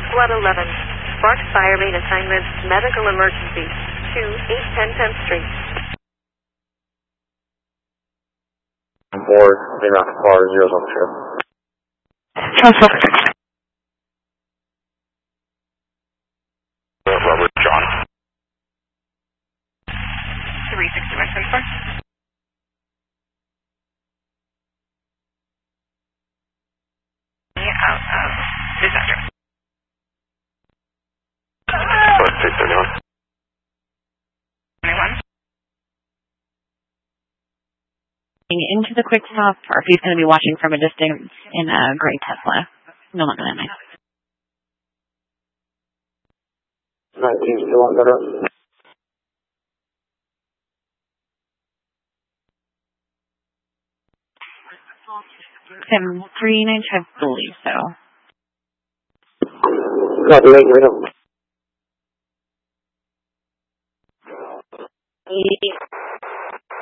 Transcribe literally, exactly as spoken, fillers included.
Squad eleven, Spark Fire Main Assignment, Medical Emergency, two eight ten tenth Street. Board, Lima, car zero zero two. Transfer. Robert, John. three sixty-one, transfer. Out of disaster. What, six thirty-one? twenty-one. Into the quick stop, or if he's going to be watching from a distance in a gray Tesla. No longer than nice. nineteen, still on better. seven three nine, I believe so. Copy, wait, wait up.